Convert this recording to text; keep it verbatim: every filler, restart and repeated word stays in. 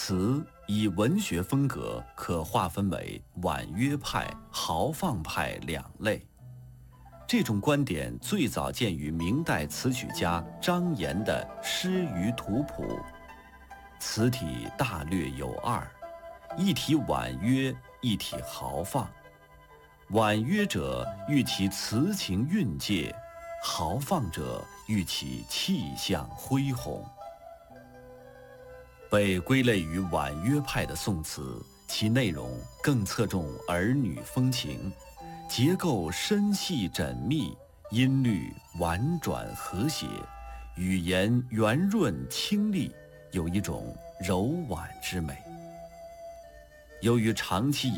词以文学风格可划分为婉约派、豪放派两类。这种观点最早见于明代词曲家张炎的《诗舆图谱》，词体大略有二，一体婉约，一体豪放。婉约者喻其词情韵界，豪放者喻其气象恢宏。被归类于婉约派的宋词，其内容更侧重儿女风情，结构深细缜密，音律婉转和谐，语言圆润清丽，有一种柔婉之美。由于长期